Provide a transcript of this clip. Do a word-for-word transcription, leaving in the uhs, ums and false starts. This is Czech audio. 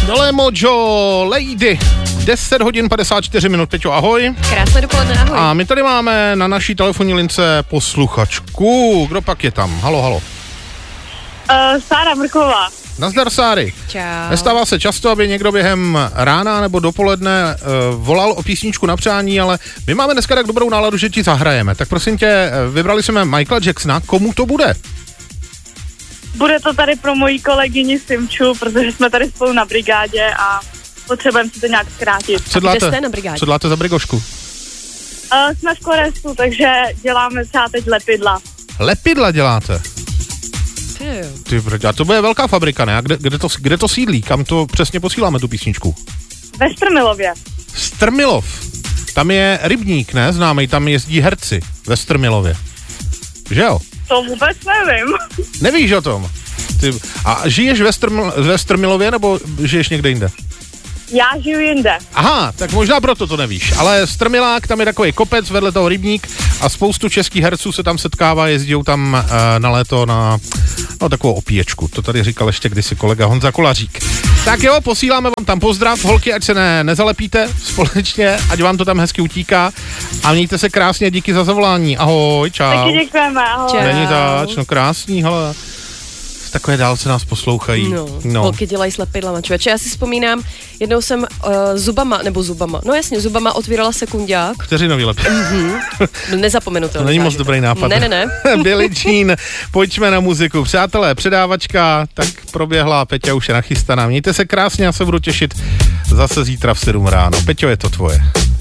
Dole Mojo, Lady. deset hodin padesát čtyři minut, Peťo, ahoj. Krásné dopoledne, ahoj. A my tady máme na naší telefonní lince posluchačku. Kdo pak je tam? Halo, halo. Uh, Sára Mrková. Nazdar, Sáry. Čau. Nestává se často, aby někdo během rána nebo dopoledne uh, volal o písničku na přání, ale my máme dneska tak dobrou náladu, že ti zahrajeme. Tak prosím tě, vybrali jsme Michaela Jacksona. Komu to bude? Bude to tady pro moji kolegyni Simču, protože jsme tady spolu na brigádě a potřebujeme si to nějak zkrátit. Co děláte, kde jste na brigádě? Co děláte za brigošku? Uh, jsme v Koresu, takže děláme třeba teď lepidla. Lepidla děláte? Ty brďa, to bude velká fabrika, ne? A kde, kde, to, kde to sídlí? Kam to přesně posíláme, tu písničku? Ve Strmilově. Strmilov. Tam je rybník, ne? Známej, tam jezdí herci ve Strmilově. Že jo? To vůbec nevím. Nevíš o tom? Ty, a žiješ ve, Strm, ve Strmilově, nebo žiješ někde jinde? Já žiju jinde. Aha, tak možná proto to nevíš. Ale Strmilák, tam je takový kopec, vedle toho rybník a spoustu českých herců se tam setkává, jezdí tam uh, na léto na no, takovou opíječku. To tady říkal ještě kdysi kolega Honza Kolařík. Tak jo, posíláme vám tam pozdrav, holky, ať se ne, nezalepíte společně, ať vám to tam hezky utíká a mějte se krásně, díky za zavolání. Ahoj, čau. Taky děkujeme, ahoj. Čau. Není zač, no krásný, hele. V takové dálce nás poslouchají. No, no. holky dělají s lepidlama, člověče. Já si vzpomínám, jednou jsem uh, zubama, nebo zubama, no jasně, zubama otvírala sekundák. Vteřinový lepidlo. Mm-hmm. Nezapomenutelný. To není moc zážitek. dobrý nápad. Ne, ne, ne. Billie Jean, pojďme na muziku. Přátelé, předávačka, tak proběhla, Peťa už je nachystaná. Mějte se krásně, já se budu těšit zase zítra v sedm ráno. Peťo, je to tvoje.